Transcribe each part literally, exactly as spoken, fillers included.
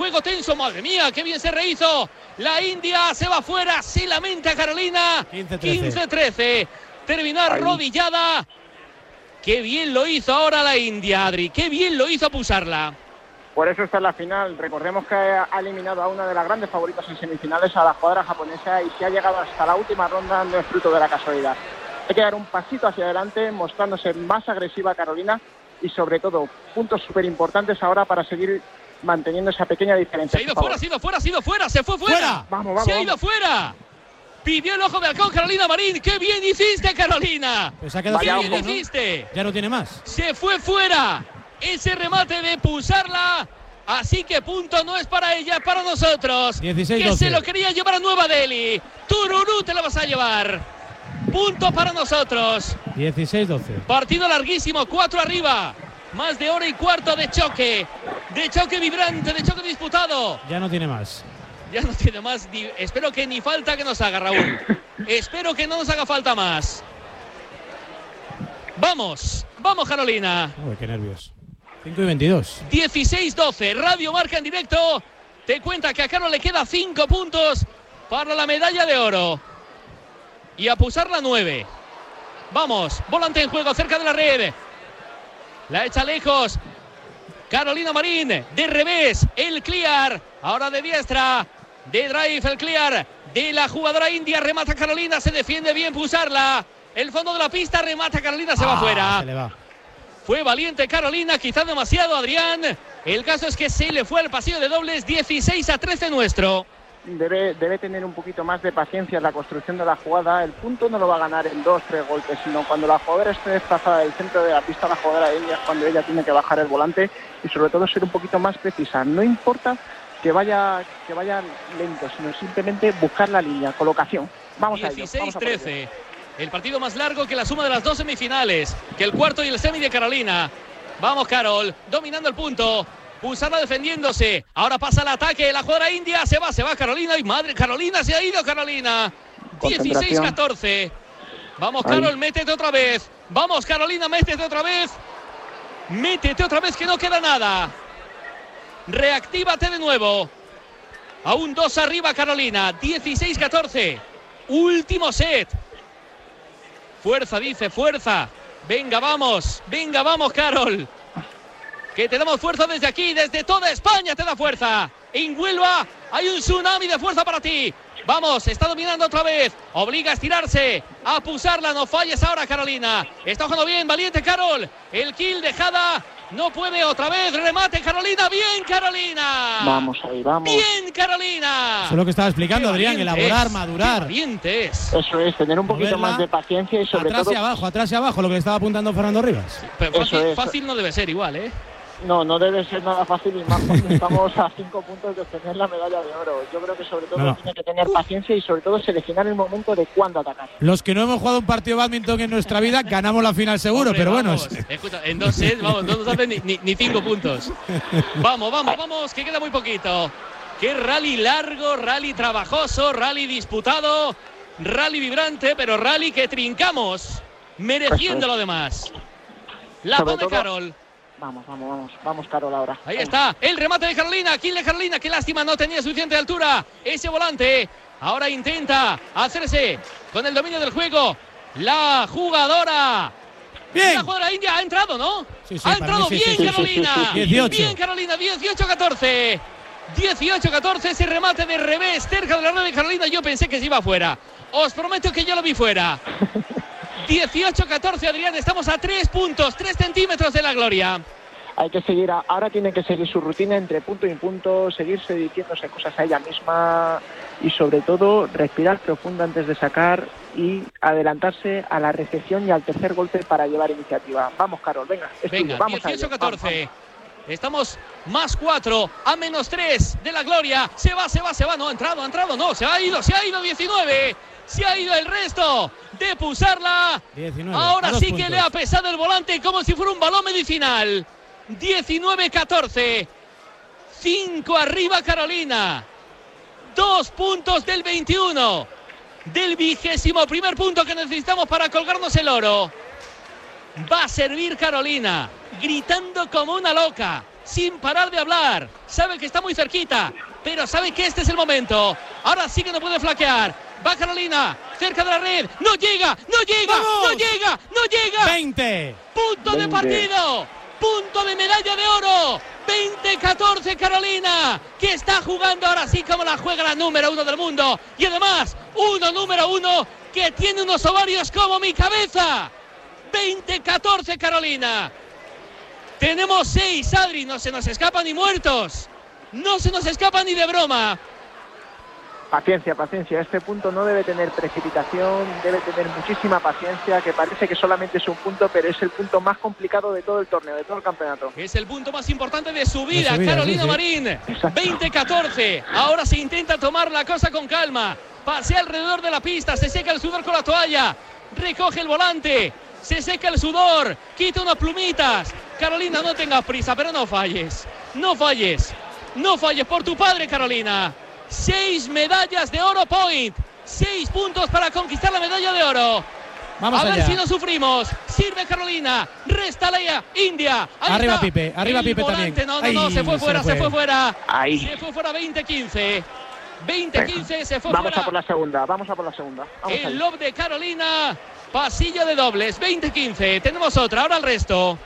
juego tenso. Madre mía, qué bien se rehizo. La India se va fuera, se lamenta Carolina. quince trece. Terminó arrodillada. Qué bien lo hizo ahora la India, Adri. Qué bien lo hizo Pusarla. Por eso está en la final. Recordemos que ha eliminado a una de las grandes favoritas en semifinales, a la jugadora japonesa, y si ha llegado hasta la última ronda no es fruto de la casualidad. Hay que dar un pasito hacia adelante, mostrándose más agresiva Carolina y sobre todo puntos súper importantes ahora para seguir manteniendo esa pequeña diferencia. Se ha ido fuera, se ha ido fuera, se ha ido fuera, se fue fuera. ¡Fuera! Vamos, vamos, se ha vamos. ido fuera. Pidió el ojo de halcón Carolina Marín. ¡Qué bien hiciste, Carolina! Pues ha quedado ¡Qué fuera, bien ¿no? hiciste! Ya no tiene más. Se fue fuera. Ese remate de Pusarla. Así que punto no es para ella, es para nosotros. dieciséis que doce. se lo quería llevar a Nueva Delhi. Tururú te lo vas a llevar. Punto para nosotros. dieciséis doce. Partido larguísimo, cuatro arriba. Más de hora y cuarto de choque. De choque vibrante, de choque disputado. Ya no tiene más. Ya no tiene más. Ni, espero que ni falta que nos haga, Raúl. Espero que no nos haga falta más. Vamos, vamos, Carolina. Uy, qué nervios. cinco y veintidós. dieciséis doce. Radio Marca en directo. Te cuenta que a Carol le queda cinco puntos para la medalla de oro. Y a Pusarla nueve. Vamos, volante en juego cerca de la red. La echa lejos. Carolina Marín, de revés, el clear. Ahora de diestra, de drive, el clear de la jugadora india. Remata Carolina, se defiende bien Pusarla. El fondo de la pista, remata Carolina, se ah, va fuera. Se le va. Fue valiente Carolina, quizá demasiado Adrián. El caso es que se le fue al pasillo de dobles. Dieciséis a trece nuestro. Debe, debe tener un poquito más de paciencia en la construcción de la jugada. El punto no lo va a ganar en dos, tres golpes, sino cuando la jugadora esté desplazada del centro de la pista, la jugadora de India, cuando ella tiene que bajar el volante y sobre todo ser un poquito más precisa. No importa que vaya, que vaya lento, sino simplemente buscar la línea, colocación. Vamos a ello. dieciséis trece. El partido más largo que la suma de las dos semifinales, que el cuarto y el semi de Carolina. Vamos, Carol, dominando el punto. Pusarla defendiéndose. Ahora pasa el ataque. La jugadora india se va, se va Carolina. Y madre, Carolina se ha ido, Carolina. dieciséis catorce. Vamos, Carol, ahí. Métete otra vez. Vamos, Carolina, métete otra vez. Métete otra vez que no queda nada. Reactívate de nuevo. Aún dos arriba, Carolina. dieciséis catorce. Último set. Fuerza, dice, fuerza. Venga, vamos. Venga, vamos, Carol. Que te damos fuerza desde aquí, desde toda España te da fuerza. En Huelva hay un tsunami de fuerza para ti. Vamos, está dominando otra vez. Obliga a estirarse, a Pusarla. No falles ahora, Carolina. Está jugando bien, valiente Carol. El kill dejada. No puede otra vez. Remate, Carolina. Bien, Carolina. Vamos ahí, vamos. Bien, Carolina. Eso es lo que estaba explicando, Adrián. Elaborar, madurar. Qué valientes. Eso es, tener un poquito Moverla, más de paciencia y sobre atrás todo... Atrás y abajo, atrás y abajo, lo que le estaba apuntando Fernando Rivas. Pero fácil, es. fácil no debe ser igual, ¿eh? No, no debe ser nada fácil y más cuando estamos a cinco puntos de obtener la medalla de oro. Yo creo que sobre todo no, no. tiene que tener paciencia y sobre todo seleccionar el momento de cuándo atacar. Los que no hemos jugado un partido de badminton en nuestra vida ganamos la final seguro, Hombre, pero vamos, bueno. Escucha, en dos sets, vamos, no nos hacen ni, ni, ni cinco puntos. Vamos, vamos, vamos, que queda muy poquito. Qué rally largo, rally trabajoso, rally disputado, rally vibrante, pero rally que trincamos, mereciendo lo demás. La Sobre pone todo, Carol. Vamos, vamos, vamos, vamos, Carol, ahora. Ahí está, el remate de Carolina, kill de Carolina, qué lástima, no tenía suficiente altura ese volante. Ahora intenta hacerse con el dominio del juego la jugadora. Bien. La jugadora india ha entrado, ¿no? Sí, sí, ha para entrado mí sí, bien, sí, sí, Carolina. sí, sí, sí. dieciocho. Bien, Carolina, dieciocho catorce. dieciocho catorce, ese remate de revés cerca de la red de Carolina. Yo pensé que se iba fuera. Os prometo que yo lo vi fuera. dieciocho catorce, Adrián, estamos a tres puntos, tres centímetros de la gloria. Hay que seguir, a, ahora tiene que seguir su rutina entre punto y punto, seguirse diciéndose cosas a ella misma y sobre todo respirar profundo antes de sacar y adelantarse a la recepción y al tercer golpe para llevar iniciativa. Vamos, Carol, venga, es venga, tuyo, vamos dieciocho catorce. Vamos, vamos. Estamos más cuatro a menos tres de la gloria. Se va, se va, se va. No ha entrado, ha entrado, no. Se ha ido, se ha ido diecinueve. Se ha ido el resto de Pusarla. diecinueve, ahora sí puntos. que le ha pesado el volante como si fuera un balón medicinal. diecinueve catorce. cinco arriba Carolina. Dos puntos del veintiuno. Del vigésimo primer punto que necesitamos para colgarnos el oro. Va a servir Carolina, gritando como una loca. sin parar de hablar. Sabe que está muy cerquita, pero sabe que este es el momento. Ahora sí que no puede flaquear. Va Carolina, cerca de la red. ¡No llega! ¡No llega! ¡Vamos! ¡No llega! ¡No llega! veinte. ¡Punto de veinte. partido! ¡Punto de medalla de oro! veinte catorce Carolina, que está jugando ahora sí como la juega la número uno del mundo. Y además, uno número uno que tiene unos ovarios como mi cabeza. veinte catorce Carolina. Tenemos seis, Adri, no se nos escapan ni muertos. No se nos escapan ni de broma. Paciencia, paciencia. Este punto no debe tener precipitación, debe tener muchísima paciencia, que parece que solamente es un punto, pero es el punto más complicado de todo el torneo, de todo el campeonato. Es el punto más importante de su vida, De su vida, Carolina sí, sí. Marín. Exacto. veinte catorce. Ahora se intenta tomar la cosa con calma. Pasea alrededor de la pista, se seca el sudor con la toalla. Recoge el volante, se seca el sudor, quita unas plumitas. Carolina, no tengas prisa, pero no falles. No falles. No falles por tu padre, Carolina. Seis medallas de oro point. Seis puntos para conquistar la medalla de oro. Vamos a ver allá. si no sufrimos. Sirve Carolina. Resta la India. Ahí Arriba está. Pipe, arriba El Pipe volante. también. No, no, no, Ay, se fue se fuera, fue. se fue fuera. Ahí. Se fue fuera veinte quince. veinte quince se fue Vamos fuera. a por la segunda, vamos a por la segunda. Vamos El ahí. lob de Carolina. Pasillo de dobles. veinte quince. Tenemos otra. Ahora el resto.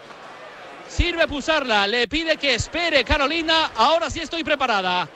Sirve Pusarla. Le pide que espere Carolina. Ahora sí estoy preparada.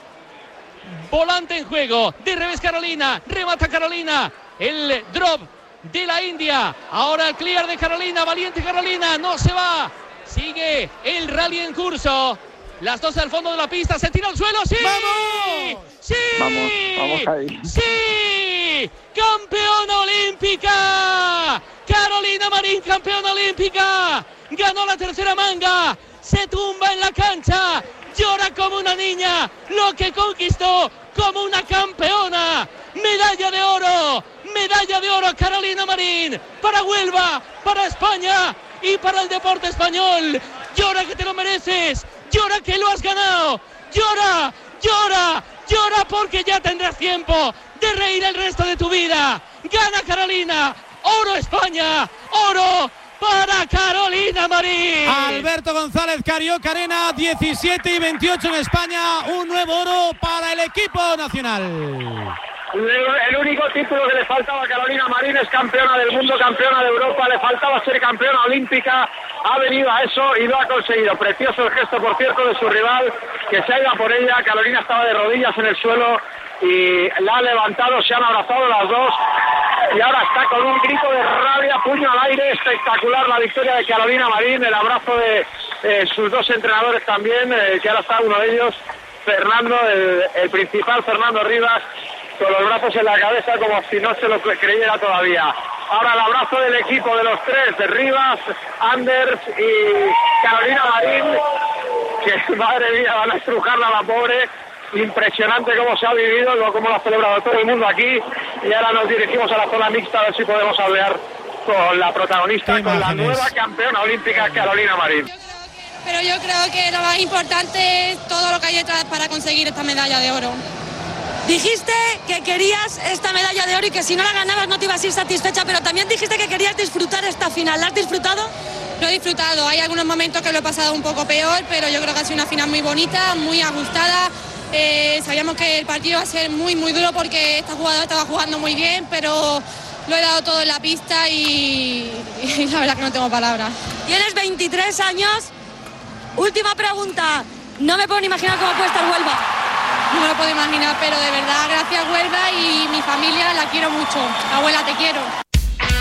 Volante en juego. De revés Carolina. Remata Carolina. El drop de la India. Ahora el clear de Carolina. Valiente Carolina. No se va. Sigue el rally en curso. Las dos al fondo de la pista. Se tira al suelo. ¡Sí! ¡Vamos! ¡Sí! Vamos, vamos ahí. ¡Sí! ¡Campeona olímpica! Carolina Marín, campeona olímpica. Ganó la tercera manga. Se tumba en la cancha. Llora como una niña. Lo que conquistó como una campeona. Medalla de oro. Medalla de oro, Carolina Marín. Para Huelva, para España y para el deporte español. Llora que te lo mereces. Llora que lo has ganado. Llora, llora, llora porque ya tendrás tiempo de reír el resto de tu vida. Gana Carolina. Oro España. Oro para Carolina Marín. Alberto González, Carioca Arena, diecisiete y veintiocho en España. Un nuevo oro para el equipo nacional. El único título que le faltaba a Carolina Marín es campeona del mundo, campeona de Europa, le faltaba ser campeona olímpica, ha venido a eso y lo ha conseguido. Precioso el gesto, por cierto, de su rival, que se ha ido a por ella. Carolina estaba de rodillas en el suelo y la ha levantado, se han abrazado las dos y ahora está con un grito de rabia, puño al aire. Espectacular la victoria de Carolina Marín, el abrazo de eh, sus dos entrenadores también, eh, que ahora está uno de ellos, Fernando, el, el principal, Fernando Rivas, con los brazos en la cabeza como si no se lo creyera todavía. Ahora el abrazo del equipo de los tres, de Rivas, Anders y Carolina Marín, que madre mía, van a estrujarla a la pobre. Impresionante cómo se ha vivido, cómo lo ha celebrado todo el mundo aquí. Y ahora nos dirigimos a la zona mixta a ver si podemos hablar con la protagonista, Qué con la imágenes. nueva campeona olímpica Carolina Marín. Pero yo creo que lo más importante es todo lo que hay detrás para conseguir esta medalla de oro. Dijiste que querías esta medalla de oro y que si no la ganabas no te ibas a ir satisfecha, pero también dijiste que querías disfrutar esta final. ¿La has disfrutado? Lo he disfrutado, hay algunos momentos que lo he pasado un poco peor, pero yo creo que ha sido una final muy bonita, muy ajustada. Eh, sabíamos que el partido iba a ser muy muy duro porque esta jugadora estaba jugando muy bien, pero lo he dado todo en la pista y, y la verdad que no tengo palabras. Tienes veintitrés años. Última pregunta. No me puedo ni imaginar cómo puede estar Huelva. No me lo puedo imaginar, pero de verdad, gracias Huelva y mi familia la quiero mucho. Abuela, te quiero.